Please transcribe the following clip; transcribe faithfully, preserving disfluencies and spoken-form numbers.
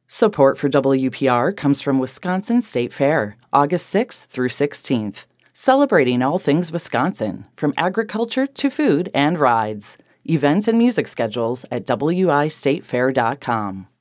Support for W P R comes from Wisconsin State Fair, August sixth through sixteenth. Celebrating all things Wisconsin, from agriculture to food and rides. Events and music schedules at W I state fair dot com.